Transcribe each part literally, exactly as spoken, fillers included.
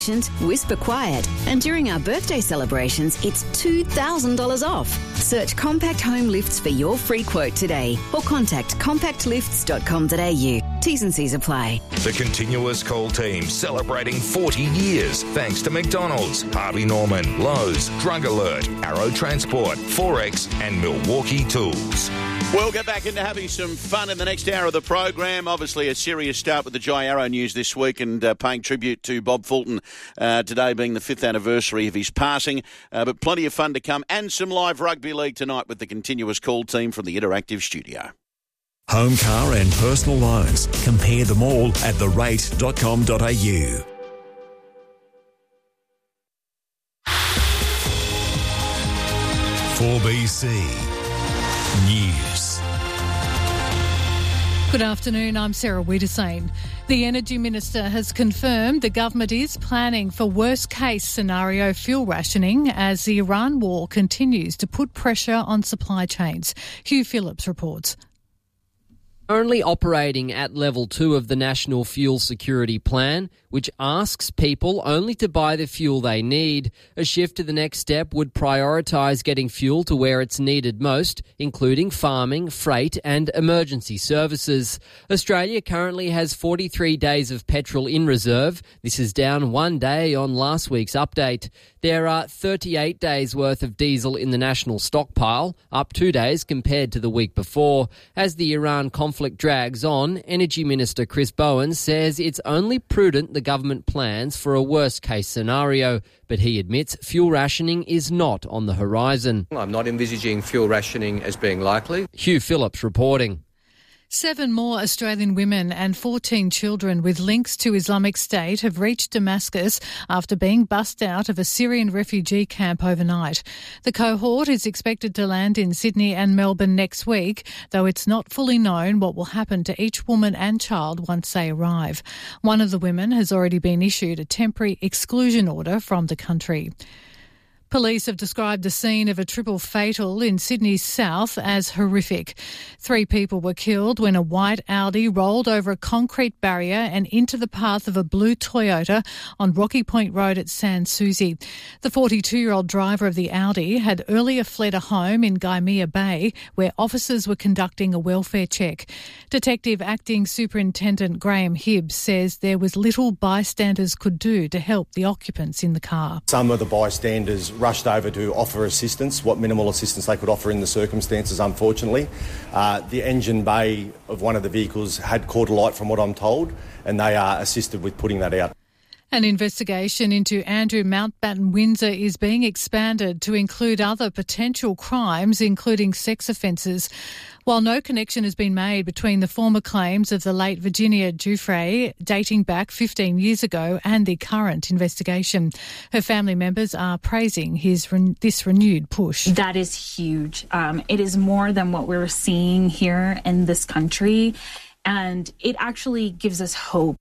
Whisper Quiet, and during our birthday celebrations, it's two thousand dollars off. Search Compact Home Lifts for your free quote today or contact compact lifts dot com dot a u. T's and C's apply. The Continuous Call team celebrating forty years thanks to McDonald's, Harvey Norman, Lowe's, Drug Alert, Arrow Transport, Forex and Milwaukee Tools. We'll get back into having some fun in the next hour of the program. Obviously, a serious start with the Jai Arrow news this week and uh, paying tribute to Bob Fulton, uh, today being the fifth anniversary of his passing. Uh, but plenty of fun to come and some live rugby league tonight with the Continuous Call team from the Interactive Studio. Home, car and personal loans. Compare them all at the rate dot com dot a u. four B C News. Good afternoon, I'm Sarah Wiedersane. The Energy Minister has confirmed the government is planning for worst-case scenario fuel rationing as the Iran war continues to put pressure on supply chains. Hugh Phillips reports. Currently operating at level two of the National Fuel Security Plan, which asks people only to buy the fuel they need. A shift to the next step would prioritise getting fuel to where it's needed most, including farming, freight and emergency services. Australia currently has forty-three days of petrol in reserve. This is down one day on last week's update. There are thirty-eight days worth of diesel in the national stockpile, up two days compared to the week before. As the Iran conflict drags on, Energy Minister Chris Bowen says it's only prudent the government plans for a worst-case scenario, but he admits fuel rationing is not on the horizon. I'm not envisaging fuel rationing as being likely. Hugh Phillips reporting. Seven more Australian women and fourteen children with links to Islamic State have reached Damascus after being bussed out of a Syrian refugee camp overnight. The cohort is expected to land in Sydney and Melbourne next week, though it's not fully known what will happen to each woman and child once they arrive. One of the women has already been issued a temporary exclusion order from the country. Police have described the scene of a triple fatal in Sydney's south as horrific. Three people were killed when a white Audi rolled over a concrete barrier and into the path of a blue Toyota on Rocky Point Road at Sans Souci. The forty-two-year-old driver of the Audi had earlier fled a home in Gymea Bay where officers were conducting a welfare check. Detective Acting Superintendent Graham Hibbs says there was little bystanders could do to help the occupants in the car. Some of the bystanders rushed over to offer assistance, what minimal assistance they could offer in the circumstances, unfortunately. Uh, the engine bay of one of the vehicles had caught alight, from what I'm told, and they are assisted with putting that out. An investigation into Andrew Mountbatten Windsor is being expanded to include other potential crimes, including sex offences. While no connection has been made between the former claims of the late Virginia Giuffre, dating back fifteen years ago, and the current investigation, her family members are praising his this renewed push. That is huge. Um, it is more than what we're seeing here in this country, and it actually gives us hope.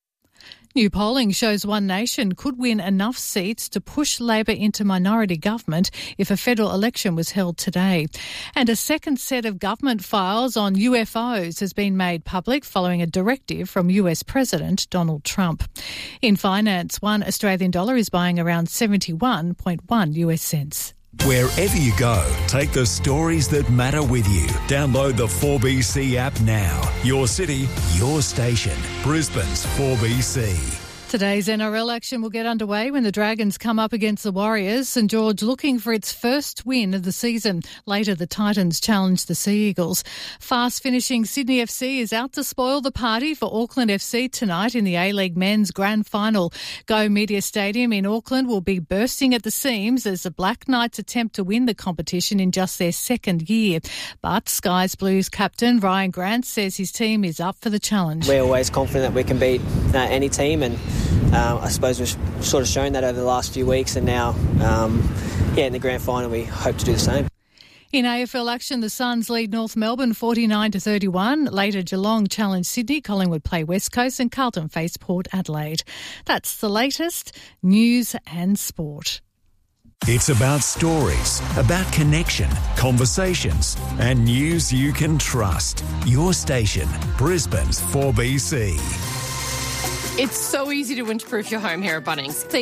New polling shows One Nation could win enough seats to push Labor into minority government if a federal election was held today. And a second set of government files on U F Os has been made public following a directive from U S President Donald Trump. In finance, one Australian dollar is buying around seventy-one point one U S cents. Wherever you go, take the stories that matter with you. Download the four B C app now. Your city, your station. Brisbane's four B C. Today's N R L action will get underway when the Dragons come up against the Warriors. St George looking for its first win of the season. Later, the Titans challenge the Sea Eagles. Fast finishing Sydney F C is out to spoil the party for Auckland F C tonight in the A-League Men's Grand Final. Go Media Stadium in Auckland will be bursting at the seams as the Black Knights attempt to win the competition in just their second year. But Skies Blues captain Ryan Grant says his team is up for the challenge. We're always confident that we can beat uh, any team, and Um, I suppose we've sort of shown that over the last few weeks, and now, um, yeah, in the grand final we hope to do the same. In A F L action, the Suns lead North Melbourne forty-nine to thirty-one. Later, Geelong challenge Sydney, Collingwood play West Coast, and Carlton face Port Adelaide. That's the latest news and sport. It's about stories, about connection, conversations, and news you can trust. Your station, Brisbane's four B C. It's so easy to winterproof your home here at Bunnings.